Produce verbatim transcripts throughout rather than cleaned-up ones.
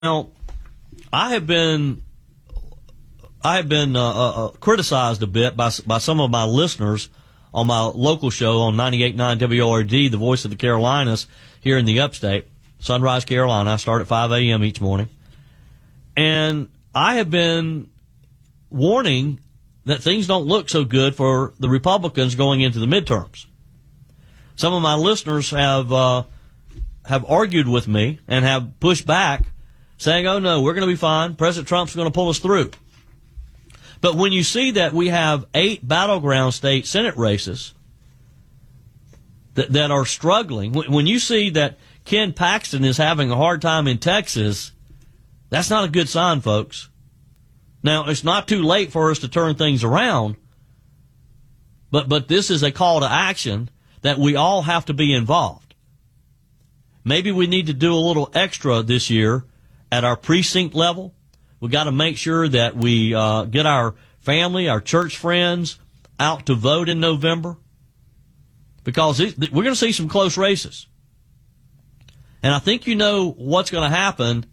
Now, I have been I have been uh, uh, criticized a bit by by some of my listeners on my local show on ninety-eight point nine W O R D, the voice of the Carolinas, here in the upstate, Sunrise, Carolina. I start at five a.m. each morning. And I have been warning that things don't look so good for the Republicans going into the midterms. Some of my listeners have uh, have argued with me and have pushed back, saying, oh, no, we're going to be fine. President Trump's going to pull us through. But when you see that we have eight battleground state Senate races that, that are struggling, when you see that Ken Paxton is having a hard time in Texas, that's not a good sign, folks. Now, it's not too late for us to turn things around, but, but this is a call to action that we all have to be involved. Maybe we need to do a little extra this year at our precinct level. We got to make sure that we uh, get our family, our church friends out to vote in November, because it, we're going to see some close races. And I think you know what's going to happen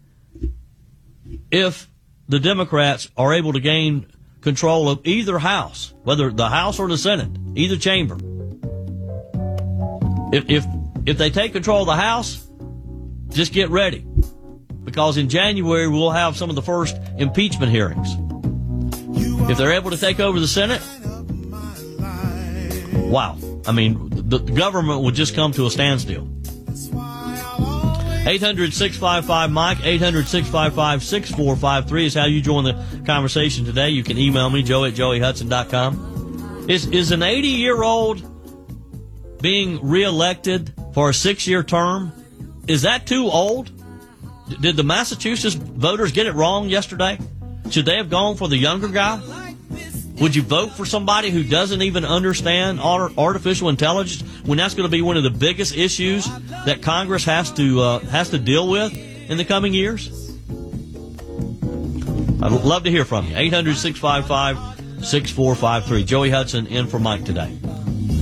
if the Democrats are able to gain control of either house, whether the House or the Senate, either chamber. If if if they take control of the House, just get ready, because in January we'll have some of the first impeachment hearings. If they're able to take over the Senate, wow. I mean, the, the government would just come to a standstill. eight hundred, six five five, Mike, eight hundred, six five five, six four five three is how you join the conversation today. You can email me, joe at joey hudson dot com. Is, is an eighty-year-old being reelected for a six-year term, is that too old? Did the Massachusetts voters get it wrong yesterday? Should they have gone for the younger guy? Would you vote for somebody who doesn't even understand artificial intelligence when that's going to be one of the biggest issues that Congress has to uh, has to deal with in the coming years? I'd love to hear from you. eight hundred, six five five, six four five three. Joey Hudson in for Mike today.